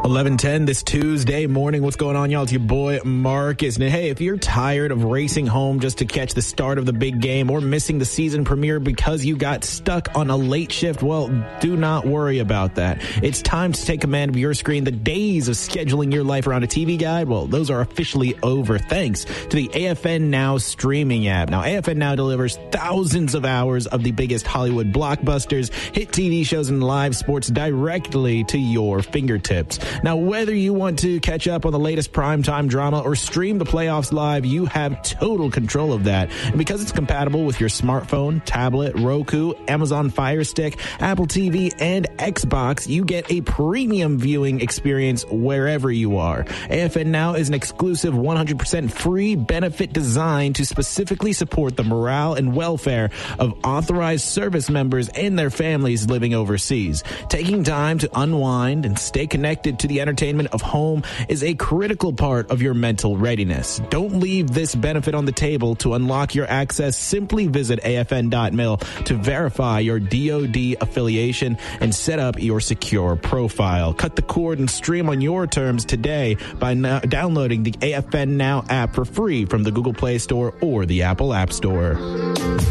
11:10 this Tuesday morning. What's going on, y'all? It's your boy Marcus. And hey, if you're tired of racing home just to catch the start of the big game or missing the season premiere because you got stuck on a late shift, well, do not worry about that. It's time to take command of your screen. The days of scheduling your life around a TV guide, well, those are officially over thanks to the AFN Now streaming app. Now, AFN Now delivers thousands of hours of the biggest Hollywood blockbusters, hit TV shows, and live sports directly to your fingertips. Now, whether you want to catch up on the latest primetime drama or stream the playoffs live, you have total control of that. And because it's compatible with your smartphone, tablet, Roku, Amazon Fire Stick, Apple TV, and Xbox, you get a premium viewing experience wherever you are. AFN Now is an exclusive 100% free benefit designed to specifically support the morale and welfare of authorized service members and their families living overseas. Taking time to unwind and stay connected to the entertainment of home is a critical part of your mental readiness. Don't leave this benefit on the table. To unlock your access, simply visit afn.mil to verify your DoD affiliation and set up your secure profile. Cut the cord and stream on your terms today by downloading the AFN Now app for free from the Google Play Store or the Apple App Store.